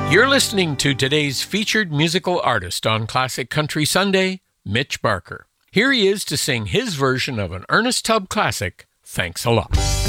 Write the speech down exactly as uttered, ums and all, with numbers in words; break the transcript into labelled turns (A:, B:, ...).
A: You're listening to today's featured musical artist on Classic Country Sunday, Mitch Barker. Here he is to sing his version of an Ernest Tubb classic, Thanks a Lot.